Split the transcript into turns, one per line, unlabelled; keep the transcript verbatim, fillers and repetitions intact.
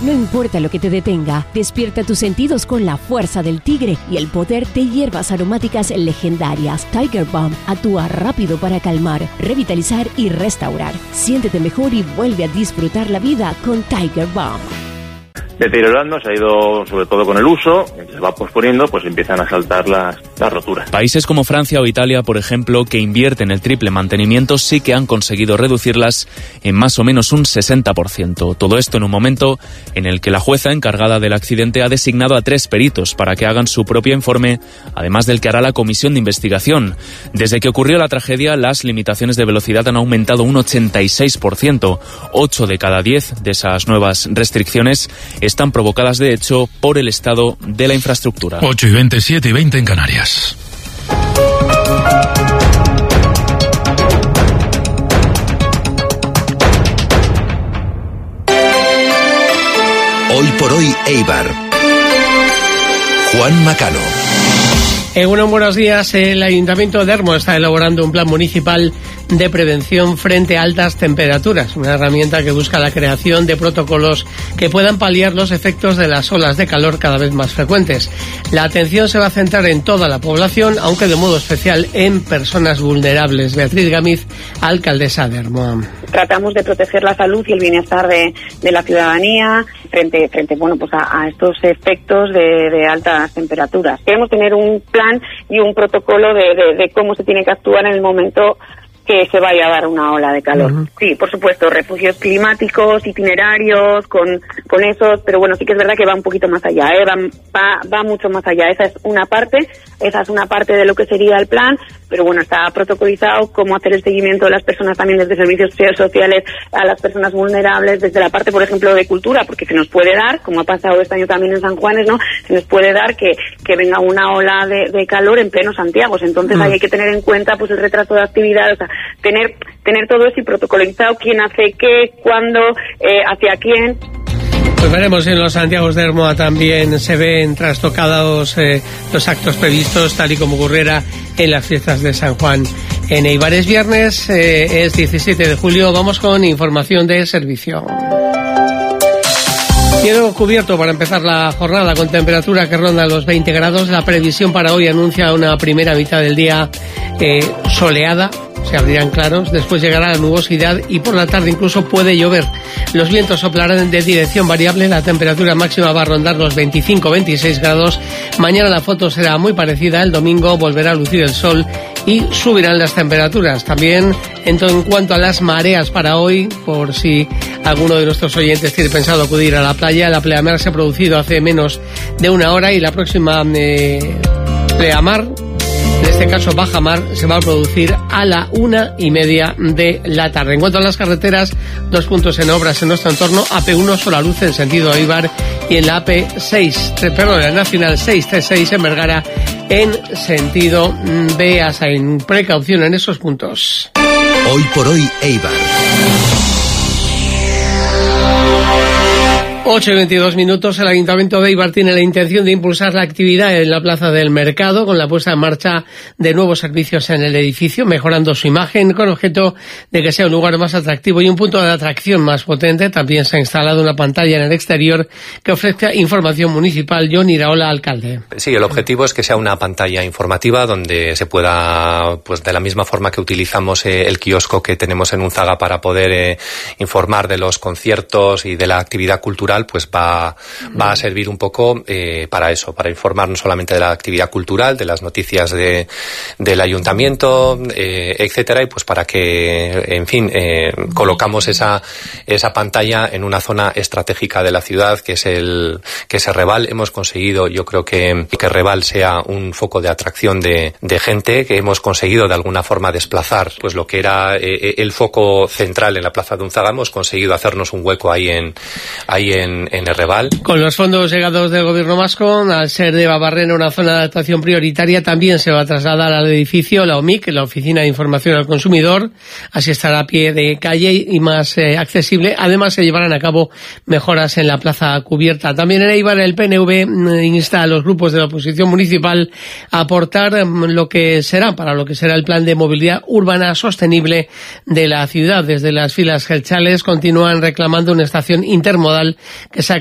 No importa lo que te detenga, despierta tus sentidos con la fuerza del tigre y el poder de hierbas aromáticas legendarias. Tiger Balm actúa rápido para calmar, revitalizar y restaurar. Siéntete mejor y vuelve a disfrutar la vida con Tiger Balm.
Deteriorando, se ha ido sobre todo con el uso, se va posponiendo, pues empiezan a saltar las, las roturas.
Países como Francia o Italia, por ejemplo, que invierten el triple mantenimiento, sí que han conseguido reducirlas en más o menos un sesenta por ciento. Todo esto en un momento en el que la jueza encargada del accidente ha designado a tres peritos para que hagan su propio informe, además del que hará la comisión de investigación. Desde que ocurrió la tragedia, las limitaciones de velocidad han aumentado un ochenta y seis por ciento. Ocho de cada diez de esas nuevas restricciones están provocadas, de hecho, por el estado de la infraestructura.
ocho y veinte, siete y veinte en Canarias.
Hoy por hoy, Eibar. Juan Macano.
Eh, bueno, buenos días. El Ayuntamiento de Hermo está elaborando un plan municipal de prevención frente a altas temperaturas, una herramienta que busca la creación de protocolos que puedan paliar los efectos de las olas de calor cada vez más frecuentes. La atención se va a centrar en toda la población, aunque de modo especial en personas vulnerables. Beatriz Gamiz, alcaldesa de Hermo.
Tratamos de proteger la salud y el bienestar de, de la ciudadanía frente, frente bueno, pues a, a estos efectos de, de altas temperaturas. Queremos tener un plan y un protocolo de, de, de cómo se tiene que actuar en el momento que se vaya a dar una ola de calor. Uh-huh. Sí, por supuesto, refugios climáticos, itinerarios, con, con esos, pero bueno, sí que es verdad que va un poquito más allá, ¿eh? va, va, va mucho más allá. Esa es una parte, esa es una parte de lo que sería el plan, pero bueno, está protocolizado cómo hacer el seguimiento de las personas también desde servicios sociales a las personas vulnerables, desde la parte, por ejemplo, de cultura, porque se nos puede dar, como ha pasado este año también en San Juanes, ¿no? Se nos puede dar que, que venga una ola de, de calor en pleno Santiago, entonces uh-huh. ahí hay que tener en cuenta pues el retraso de actividad, o sea, tener tener todo eso y protocolizado, quién hace qué, cuándo, eh, hacia quién.
Pues veremos si en los Santiagos de Hermoa también se ven trastocados eh, los actos previstos, tal y como ocurriera en las fiestas de San Juan. En Eibar es viernes, eh, es diecisiete de julio, vamos con información de servicio. Cielo cubierto para empezar la jornada con temperatura que ronda los veinte grados. La previsión para hoy anuncia una primera mitad del día eh, soleada. Se abrirán claros, después llegará la nubosidad y por la tarde incluso puede llover. Los vientos soplarán de dirección variable, la temperatura máxima va a rondar los veinticinco a veintiséis grados. Mañana la foto será muy parecida, el domingo volverá a lucir el sol y subirán las temperaturas. También en, todo, en cuanto a las mareas para hoy, por si alguno de nuestros oyentes tiene pensado acudir a la playa, la pleamar se ha producido hace menos de una hora y la próxima eh, pleamar, en este caso bajamar, se va a producir a la una y media de la tarde. En cuanto a las carreteras, dos puntos en obras en nuestro entorno, A P uno sola luz en sentido Eibar y en la A P seis, perdón, la Nacional seiscientos treinta y seis en Vergara en sentido Beasain. Precaución en esos puntos.
Hoy por hoy, Eibar.
ocho y veintidós minutos, el Ayuntamiento de Eibar tiene la intención de impulsar la actividad en la Plaza del Mercado con la puesta en marcha de nuevos servicios en el edificio, mejorando su imagen con objeto de que sea un lugar más atractivo y un punto de atracción más potente. También se ha instalado una pantalla en el exterior que ofrezca información municipal. John Iraola, alcalde.
Sí, el objetivo es que sea una pantalla informativa donde se pueda, pues de la misma forma que utilizamos eh, el kiosco que tenemos en Unzaga para poder eh, informar de los conciertos y de la actividad cultural, pues va, va a servir un poco eh, para eso, para informar no solamente de la actividad cultural, de las noticias de, del ayuntamiento, eh, etcétera, y pues para que, en fin, eh, colocamos esa, esa pantalla en una zona estratégica de la ciudad, que es el, que es Reval. Hemos conseguido, yo creo que, que Reval sea un foco de atracción de, de gente, que hemos conseguido de alguna forma desplazar, pues lo que era eh, el foco central en la Plaza de Unzaga, hemos conseguido hacernos un hueco ahí en, ahí en En, en el Reval.
Con los fondos llegados del gobierno vasco, al ser de Babarrena una zona de adaptación prioritaria, también se va a trasladar al edificio la O M I C, la Oficina de Información al Consumidor. Así estará a pie de calle y más eh, accesible. Además, se llevarán a cabo mejoras en la plaza cubierta. También en Eibar, el P N V insta a los grupos de la oposición municipal a aportar lo que será, para lo que será el plan de movilidad urbana sostenible de la ciudad. Desde las filas gelchales continúan reclamando una estación intermodal que sea